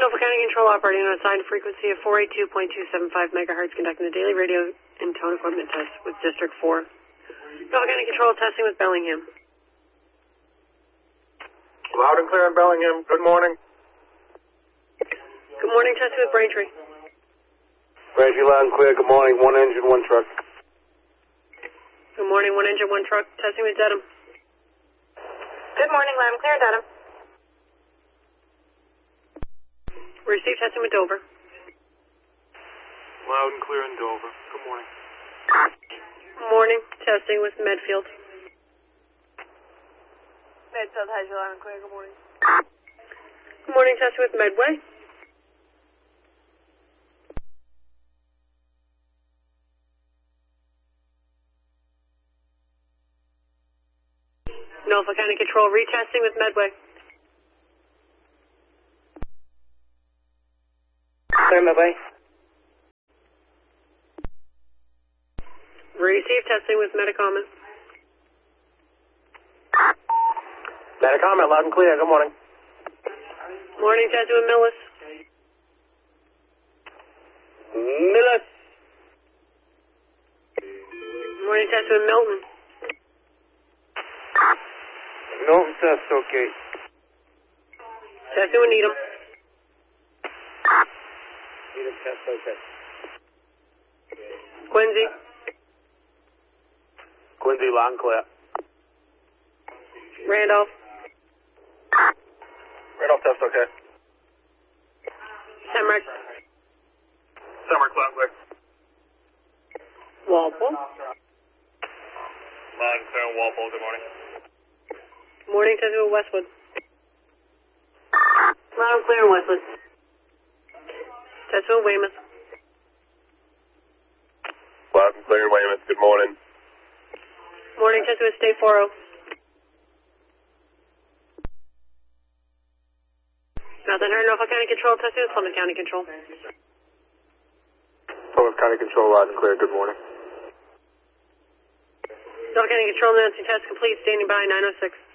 Norfolk County Control operating on assigned frequency of 482.275 megahertz, conducting the daily radio and tone equipment test with District 4. Norfolk County Control testing with Bellingham. Loud and clear in Bellingham. Good morning. Good morning, testing with Braintree. Braintree, loud and clear. Good morning. One engine, one truck. Good morning, one engine, one truck, testing with Dedham. Good morning, loud and clear, Dedham. Receive testing with Dover. Loud and clear in Dover. Good morning. Morning, testing with Medfield. Medfield has you loud and clear, good morning. Good morning, testing with Medway. Norfolk County Control retesting with Medway. Clear Medway. Receive testing with Metacomet. Metacomet, loud and clear. Good morning. Morning, testing with Millis. Millis. Morning, testing with Milton. Milton test, okay. Testing with Needham. Needham test, okay. Quincy. Quincy, loud and clear. Randolph. Randolph test, okay. Hemrick. Summer, loud and clear. Walpole. Loud and clear in Walpole, good morning. Morning, testing with Westwood. Loud and clear in Westwood. Testing with Weymouth. Loud and clear in Weymouth, good morning. Morning, testing with State 40. Nothing heard. Norfolk County Control testing with Plymouth County Control. Plymouth County Control, loud and clear, good morning. Norfolk County Control, Nancy test complete, standing by 906.